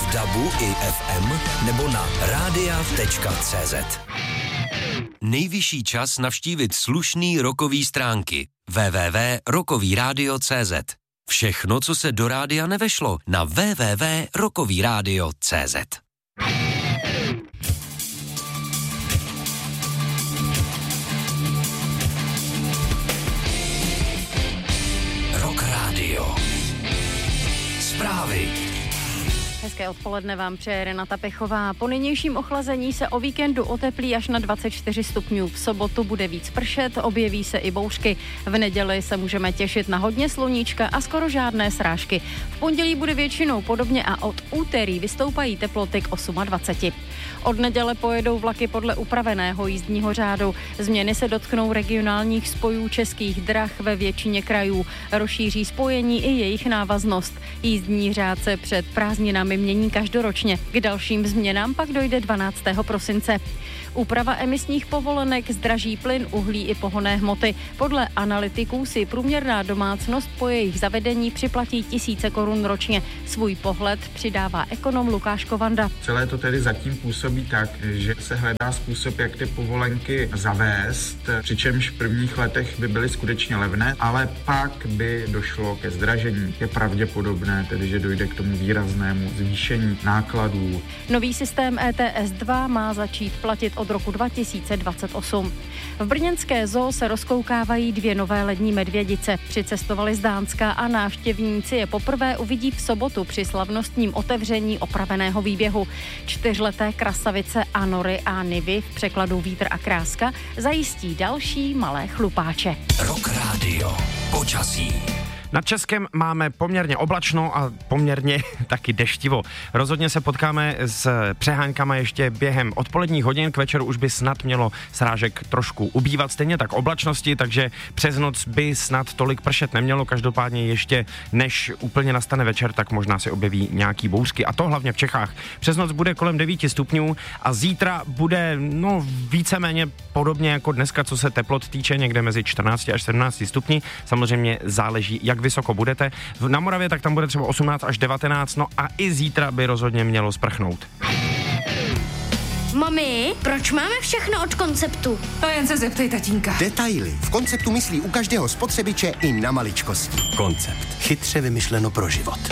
v DABu i FM nebo na radia.cz. Nejvyšší čas navštívit slušný rockový stránky www.rockovyradio.cz. Všechno, co se do rádia nevešlo, na www.rockovyradio.cz. Rock Radio. Zprávy. Hezké odpoledne vám přeje Renata Pechová. Po nynějším ochlazení se o víkendu oteplí až na 24 stupňů. V sobotu bude víc pršet, objeví se i bouřky. V neděli se můžeme těšit na hodně sluníčka a skoro žádné srážky. V pondělí bude většinou podobně a od úterý vystoupají teploty k 28. Od neděle pojedou vlaky podle upraveného jízdního řádu. Změny se dotknou regionálních spojů Českých drah ve většině krajů. Rozšíří spojení i jejich návaznost. Jízdní řád se před prázdninami mění každoročně. K dalším změnám pak dojde 12. prosince. Úprava emisních povolenek zdraží plyn, uhlí i pohonné hmoty. Podle analytiků si průměrná domácnost po jejich zavedení připlatí tisíce korun ročně. Svůj pohled přidává ekonom Lukáš Kovanda. Celé to tedy zatím působí tak, že se hledá způsob, jak ty povolenky zavést, přičemž v prvních letech by byly skutečně levné, ale pak by došlo ke zdražení. Je pravděpodobné tedy, že dojde k tomu výraznému zvýšení nákladů. Nový systém ETS 2 má začít platit od roku 2028. V brněnské zoo se rozkoukávají 2 nové lední medvědice. Přicestovali z Dánska a návštěvníci je poprvé uvidí v sobotu při slavnostním otevření opraveného výběhu. 4leté krasavice Anory a Nivy, v překladu Vítr a kráska, zajistí další malé chlupáče. Rock Radio. Počasí. Nad Českem máme poměrně oblačno a poměrně taky deštivo. Rozhodně se potkáme s přeháňkama ještě během odpoledních hodin, k večeru už by snad mělo srážek trošku ubývat, stejně tak oblačnosti, takže přes noc by snad tolik pršet nemělo, každopádně ještě než úplně nastane večer, tak možná se objeví nějaký bouřky a to hlavně v Čechách. Přes noc bude kolem 9 stupňů a zítra bude víceméně podobně jako dneska, co se teplot týče, někde mezi 14 až 17 stupni. Samozřejmě záleží, jak vysoko budete. Na Moravě tak tam bude třeba 18 až 19, no a i zítra by rozhodně mělo sprchnout. Mami, proč máme všechno od Konceptu? To jen se zeptej tatínka. Detaily. V Konceptu myslí u každého spotřebiče i na maličkosti. Koncept. Chytře vymyšleno pro život.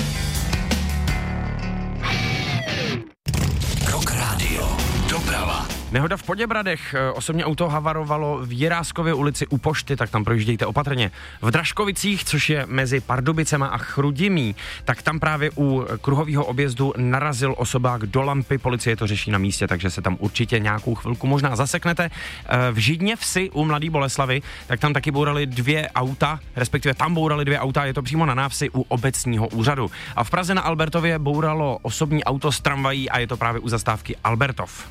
Rock Radio. Doprava. Nehoda v Poděbradech, osobní auto havarovalo v Jiráskově ulici u pošty, tak tam projíždějte opatrně. V Dražkovicích, což je mezi Pardubicema a Chrudimí, tak tam právě u kruhového objezdu narazil osobák do lampy, policie to řeší na místě, takže se tam určitě nějakou chvilku možná zaseknete. V Židně vsi u Mladý Boleslavy, tak tam taky bourali 2 auta, respektive tam bourali 2 auta, je to přímo na návsi u obecního úřadu. A v Praze na Albertově bouralo osobní auto s tramvají a je to právě u zastávky Albertov.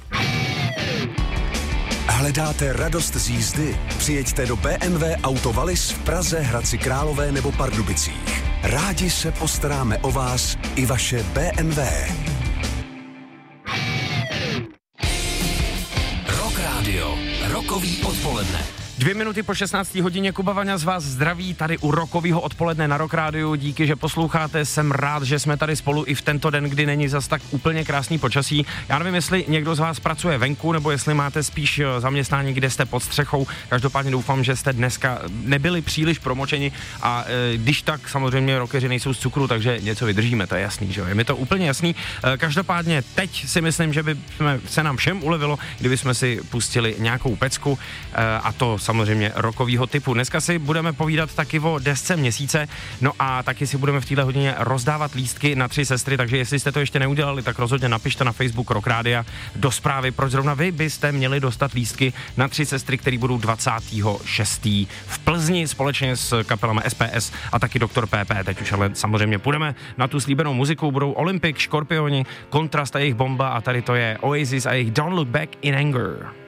Hledáte radost z jízdy? Přijeďte do BMW Auto Wallis v Praze, Hradci Králové nebo Pardubicích. Rádi se postaráme o vás i vaše BMW. Rock Radio. Rockový odpoledne. 2 minuty po 16. hodině, Kuba Vaňa z vás zdraví tady u rockového odpoledne na Rock Rádiu. Díky, že posloucháte, jsem rád, že jsme tady spolu i v tento den, kdy není zas tak úplně krásný počasí. Já nevím, jestli někdo z vás pracuje venku, nebo jestli máte spíš zaměstnání, kde jste pod střechou. Každopádně doufám, že jste dneska nebyli příliš promočeni a když tak, samozřejmě rockeři nejsou z cukru, takže něco vydržíme, to je jasný, že jo? Je mi to úplně jasný. Každopádně teď si myslím, že by se nám všem ulevilo, kdyby jsme si pustili nějakou pecku a to samozřejmě rockovýho typu. Dneska si budeme povídat taky o desce měsíce, no a taky si budeme v této hodině rozdávat lístky na 3 sestry, takže jestli jste to ještě neudělali, tak rozhodně napište na Facebook Rock Rádia do zprávy, proč zrovna vy byste měli dostat lístky na 3 sestry, které budou 26. v Plzni společně s kapelama SPS a taky Dr. PP. Teď už ale samozřejmě půjdeme na tu slíbenou muziku, budou Olympic, Škorpioni, Kontrast a jejich Bomba a tady to je Oasis a jejich Don't Look Back in Anger.